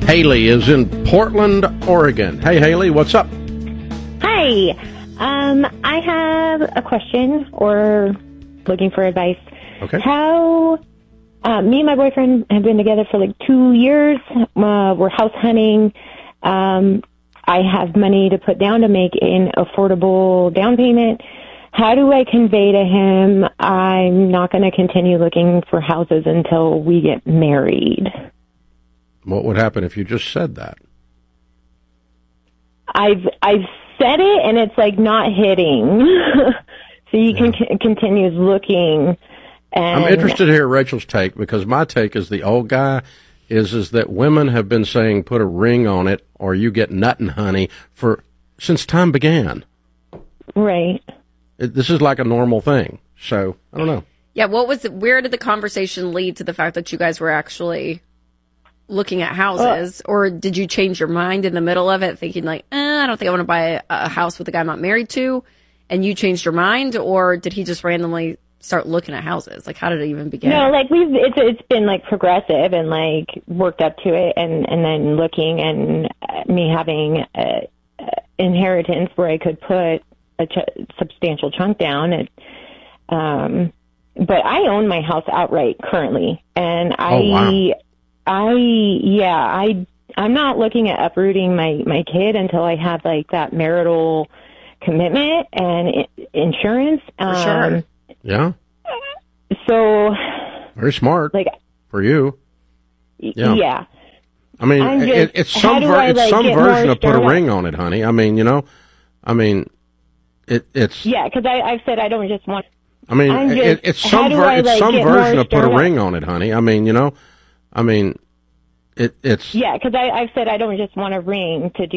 Haley is in Portland, Oregon. Hey, Haley, what's up? Hi. I have a question or looking for advice. Okay. How me and my boyfriend have been together for like 2 years. We're house hunting. I have money to put down to make an affordable down payment. How do I convey to him I'm not going to continue looking for houses until we get married? What would happen if you just said that? I've said it, and it's like not hitting. So he continues looking. And I'm interested to hear Rachel's take, because my take as the old guy is that women have been saying put a ring on it or you get nuttin', honey, since time began. Right. This is like a normal thing. So, I don't know. Yeah, where did the conversation lead to the fact that you guys were actually looking at houses? Or did you change your mind in the middle of it, thinking like, I don't think I want to buy a house with a guy I'm not married to, and you changed your mind? Or did he just randomly start looking at houses? Like, how did it even begin? No, like it's been like progressive and like worked up to it, and then looking, and me having inheritance where I could put a substantial chunk down. But I own my house outright currently, and I'm not looking at uprooting my kid until I have like that marital commitment and insurance. For sure. Yeah. So. Very smart. Like. For you. Yeah. I mean, it's some version of put a ring on it, honey. I mean, it's. Yeah, because I've said I don't just want. I mean, it's some version of put a ring on it, honey. I mean, it's. Yeah, because I've said I don't just want a ring to do